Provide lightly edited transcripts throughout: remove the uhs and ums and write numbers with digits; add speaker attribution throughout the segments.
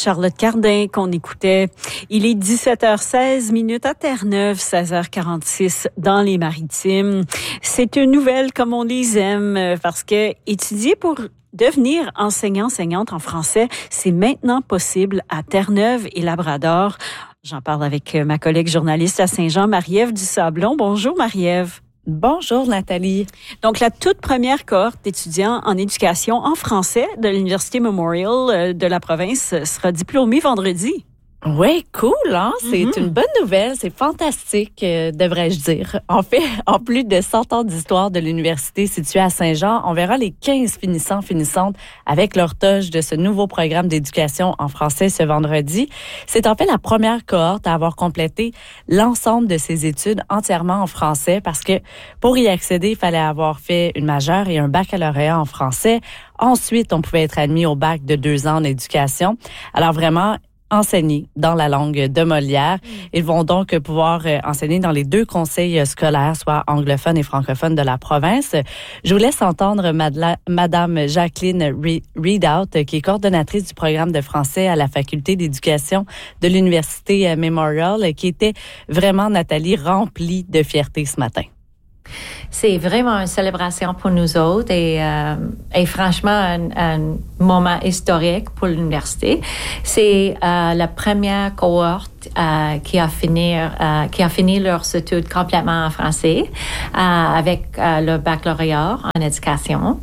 Speaker 1: Charlotte Cardin qu'on écoutait. Il est 17h16 à Terre-Neuve, 16h46 dans les Maritimes. C'est une nouvelle comme on les aime parce que étudier pour devenir enseignante en français, c'est maintenant possible à Terre-Neuve et Labrador. J'en parle avec ma collègue journaliste à Saint-Jean, Marie-Ève Dusablon. Bonjour Marie-Ève.
Speaker 2: Bonjour Nathalie.
Speaker 1: Donc, la toute première cohorte d'étudiants en éducation en français de l'Université Memorial de la province sera diplômée vendredi.
Speaker 2: Oui, cool, hein? C'est une bonne nouvelle, c'est fantastique, devrais-je dire. En fait, en plus de 100 ans d'histoire de l'université située à Saint-Jean, on verra les 15 finnissantes avec leur toge de ce nouveau programme d'éducation en français ce vendredi. C'est en fait la première cohorte à avoir complété l'ensemble de ses études entièrement en français parce que pour y accéder, il fallait avoir fait une majeure et un baccalauréat en français. Ensuite, on pouvait être admis au bac de 2 ans en éducation. Alors vraiment, enseigner dans la langue de Molière. Ils vont donc pouvoir enseigner dans les 2 conseils scolaires, soit anglophones et francophones de la province. Je vous laisse entendre Madame Jacqueline Readout, qui est coordonnatrice du programme de français à la Faculté d'éducation de l'Université Memorial, qui était vraiment, Nathalie, remplie de fierté ce matin.
Speaker 3: C'est vraiment une célébration pour nous autres et franchement un moment historique pour l'université. C'est la première cohorte qui a fini leurs études complètement en français avec le baccalauréat en éducation.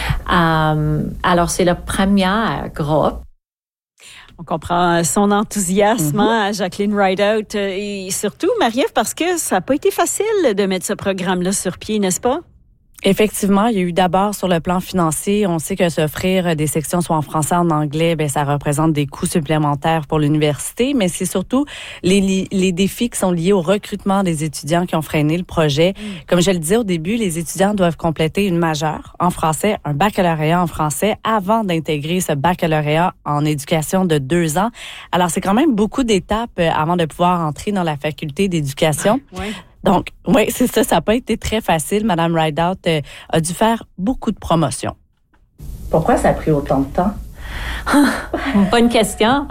Speaker 3: Alors c'est le premier groupe.
Speaker 1: On comprend son enthousiasme à Jacqueline Rideout et surtout, Marie-Ève, parce que ça n'a pas été facile de mettre ce programme-là sur pied, n'est-ce pas?
Speaker 2: Effectivement, il y a eu d'abord sur le plan financier, on sait que s'offrir des sections soit en français, en anglais, ça représente des coûts supplémentaires pour l'université, mais c'est surtout les défis qui sont liés au recrutement des étudiants qui ont freiné le projet. Comme je le disais au début, les étudiants doivent compléter une majeure en français, un baccalauréat en français avant d'intégrer ce baccalauréat en éducation de 2 ans. Alors, c'est quand même beaucoup d'étapes avant de pouvoir entrer dans la faculté d'éducation.
Speaker 1: Oui.
Speaker 2: Donc, oui, c'est ça. Ça n'a pas été très facile. Madame Rideout a dû faire beaucoup de promotions.
Speaker 4: Pourquoi ça a pris autant de temps?
Speaker 3: Bonne question.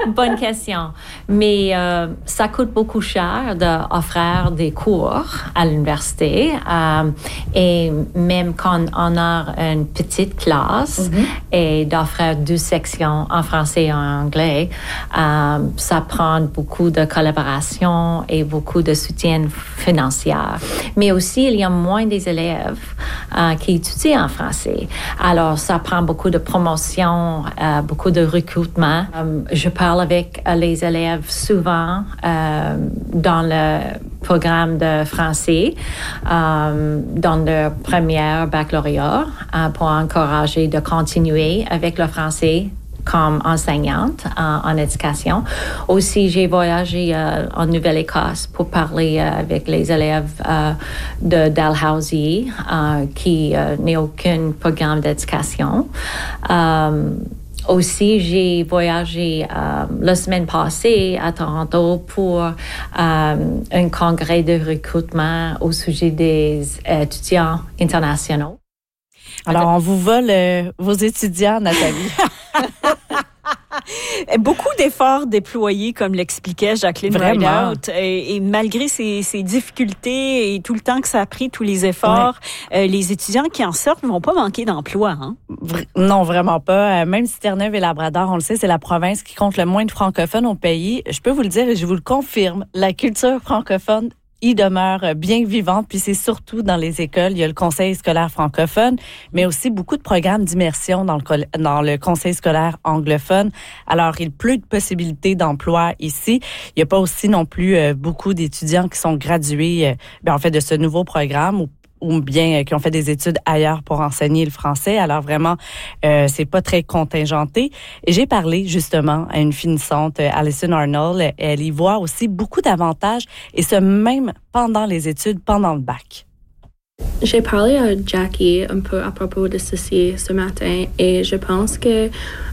Speaker 3: Mais ça coûte beaucoup cher d'offrir des cours à l'université. Et même quand on a une petite classe et d'offrir 2 sections en français et en anglais, ça prend beaucoup de collaboration et beaucoup de soutien financier. Mais aussi, il y a moins des élèves qui étudient en français. Alors, ça prend beaucoup de promotion, beaucoup de recrutement. Je parle avec les élèves souvent dans le programme de français, dans leur première baccalauréat, pour encourager de continuer avec le français comme enseignante en éducation. Aussi, j'ai voyagé en Nouvelle-Écosse pour parler avec les élèves de Dalhousie qui n'ont aucun programme d'éducation. Aussi, j'ai voyagé la semaine passée à Toronto pour un congrès de recrutement au sujet des étudiants internationaux.
Speaker 2: Alors, on vous vole vos étudiants, Nathalie.
Speaker 1: Beaucoup d'efforts déployés, comme l'expliquait Jacqueline Rideout. Et malgré ces difficultés et tout le temps que ça a pris, tous les efforts, les étudiants qui en sortent ne vont pas manquer d'emploi. Hein?
Speaker 2: Non, vraiment pas. Même si Terre-Neuve et Labrador, on le sait, c'est la province qui compte le moins de francophones au pays. Je peux vous le dire et je vous le confirme, la culture francophone il demeure bien vivante, puis c'est surtout dans les écoles. Il y a le conseil scolaire francophone, mais aussi beaucoup de programmes d'immersion dans le conseil scolaire anglophone. Alors, il pleut de possibilités d'emploi ici. Il n'y a pas aussi non plus beaucoup d'étudiants qui sont gradués en fait de ce nouveau programme ou bien qui ont fait des études ailleurs pour enseigner le français. Alors vraiment, c'est pas très contingenté. Et j'ai parlé justement à une finissante, Alison Arnold. Elle y voit aussi beaucoup d'avantages, et ce même pendant les études, pendant le bac.
Speaker 5: J'ai parlé à Jackie un peu à propos de ceci ce matin, et je pense que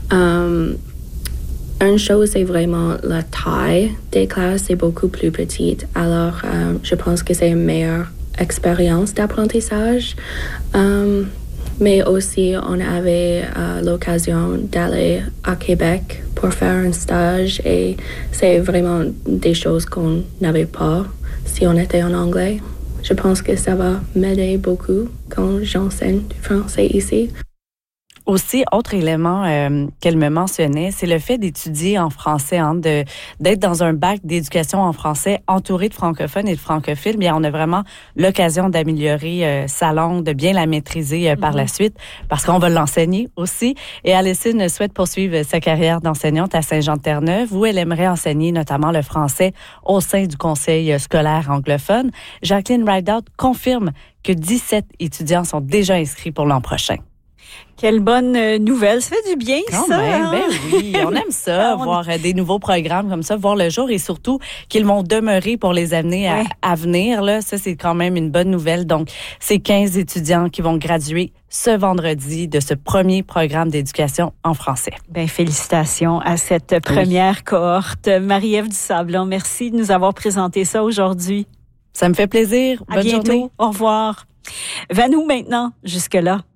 Speaker 5: une chose, c'est vraiment la taille des classes, c'est beaucoup plus petite. Alors, je pense que c'est une meilleure expérience d'apprentissage. Mais aussi, on avait l'occasion d'aller à Québec pour faire un stage et c'est vraiment des choses qu'on n'avait pas si on était en anglais. Je pense que ça va m'aider beaucoup quand j'enseigne du français ici.
Speaker 2: Aussi, autre élément qu'elle me mentionnait, c'est le fait d'étudier en français, d'être dans un bac d'éducation en français entouré de francophones et de francophiles. Bien, on a vraiment l'occasion d'améliorer sa langue, de bien la maîtriser par la suite, parce qu'on va l'enseigner aussi. Et Alison souhaite poursuivre sa carrière d'enseignante à Saint-Jean-de-Terre-Neuve, où elle aimerait enseigner notamment le français au sein du conseil scolaire anglophone. Jacqueline Rideout confirme que 17 étudiants sont déjà inscrits pour l'an prochain.
Speaker 1: Quelle bonne nouvelle. Ça fait du bien,
Speaker 2: quand
Speaker 1: ça.
Speaker 2: Même,
Speaker 1: hein?
Speaker 2: ben oui, on aime ça, voir des nouveaux programmes comme ça, voir le jour et surtout qu'ils vont demeurer pour les années à venir. Là, ça, c'est quand même une bonne nouvelle. Donc, c'est 15 étudiants qui vont graduer ce vendredi de ce premier programme d'éducation en français.
Speaker 1: Ben, félicitations à cette première cohorte. Marie-Ève Dusablon, merci de nous avoir présenté ça aujourd'hui.
Speaker 2: Ça me fait plaisir.
Speaker 1: À
Speaker 2: Bonne
Speaker 1: bientôt.
Speaker 2: journée.
Speaker 1: Au revoir. Vanou maintenant, jusque-là.